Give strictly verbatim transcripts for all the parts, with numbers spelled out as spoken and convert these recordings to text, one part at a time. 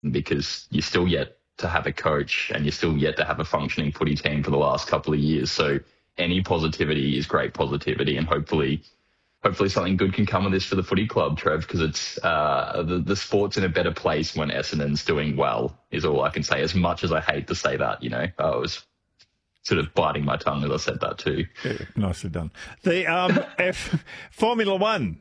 because you're still yet to have a coach and you're still yet to have a functioning footy team for the last couple of years. So any positivity is great positivity, and hopefully hopefully something good can come of this for the footy club, Trev, because it's uh, the, the sport's in a better place when Essendon's doing well, is all I can say, as much as I hate to say that. You know, I was sort of biting my tongue as I said that too. Yeah, nicely done. The um, F Formula One.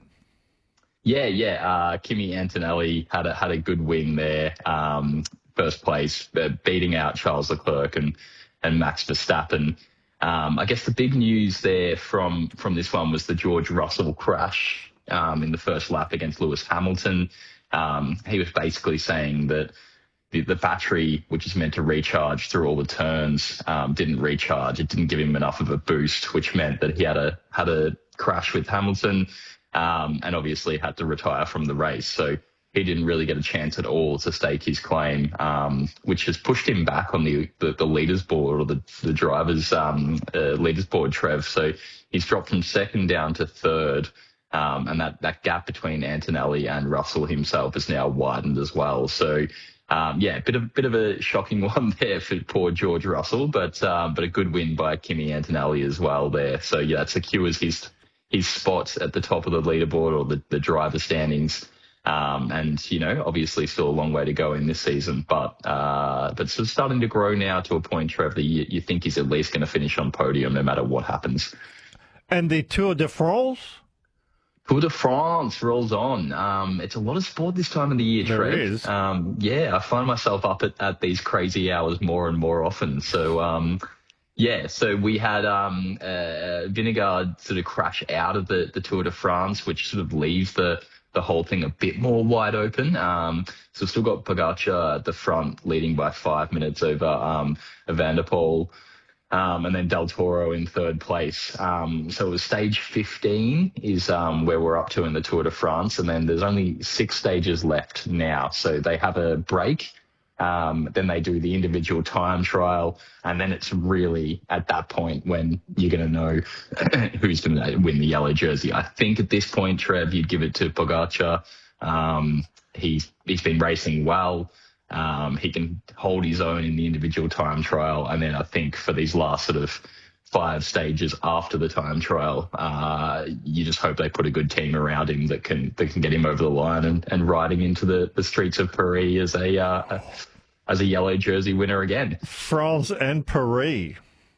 Yeah, yeah. Uh, Kimi Antonelli had a, had a good win there. Um, first place, uh, beating out Charles Leclerc and, and Max Verstappen. Um, I guess the big news there from, from this one was the George Russell crash um, in the first lap against Lewis Hamilton. Um, he was basically saying that the, the battery, which is meant to recharge through all the turns, um, didn't recharge. It didn't give him enough of a boost, which meant that he had a had a crash with Hamilton um, and obviously had to retire from the race. So he didn't really get a chance at all to stake his claim, um, which has pushed him back on the, the, the leaders board or the, the drivers' um, uh, leaders board, Trev. So he's dropped from second down to third, um, and that, that gap between Antonelli and Russell himself is now widened as well. So, um, yeah, bit of bit of a shocking one there for poor George Russell, but um, but a good win by Kimi Antonelli as well there. So, yeah, it secures his, his spot at the top of the leaderboard or the, the driver standings. Um, and, you know, obviously still a long way to go in this season, but uh, but sort of starting to grow now to a point, Trev, that you, you think he's at least going to finish on podium no matter what happens. And the Tour de France? Tour de France rolls on. Um, it's a lot of sport this time of the year, There Trev. is. Um, yeah, I find myself up at, at these crazy hours more and more often. So, um, yeah, so we had um, uh, Vingegaard sort of crash out of the, the Tour de France, which sort of leaves the the whole thing a bit more wide open. Um, so we've still got Pogacar at the front leading by five minutes over um, Van der Poel, um, and then Del Toro in third place. Um, so it was stage fifteen is um, where we're up to in the Tour de France, and then there's only six stages left now. So they have a break. Um, then they do the individual time trial, and then it's really at that point when you're going to know who's going to win the yellow jersey. I think at this point, Trev, you'd give it to Pogacar. Um, he's he's been racing well. Um, he can hold his own in the individual time trial, and then I think for these last sort of five stages after the time trial, uh, you just hope they put a good team around him that can that can get him over the line and, and riding into the, the streets of Paris as a uh, as a yellow jersey winner again. France and Paris.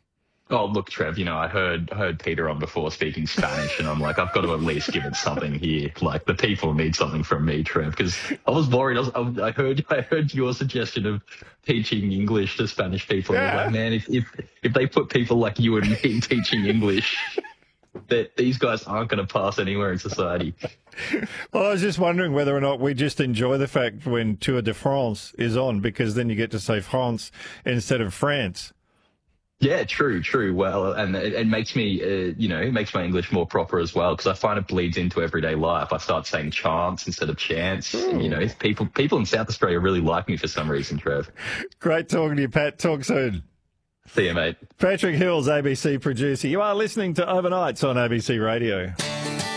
Oh, look, Trev, you know, I heard heard Peter on before speaking Spanish, and I'm like, I've got to at least give it something here. Like, the people need something from me, Trev, because I was worried. I, was, I heard I heard your suggestion of teaching English to Spanish people. Yeah. I was like, man, if, if if they put people like you and me teaching English, that these guys aren't going to pass anywhere in society. Well, I was just wondering whether or not we just enjoy the fact when Tour de France is on, because then you get to say France instead of France. Yeah, true, true. Well, and it, it makes me, uh, you know, it makes my English more proper as well, because I find it bleeds into everyday life. I start saying chance instead of chance. And, you know, people people in South Australia really like me for some reason, Trev. Great talking to you, Pat. Talk soon. See you, mate. Patrick Hills, A B C producer. You are listening to Overnights on A B C Radio.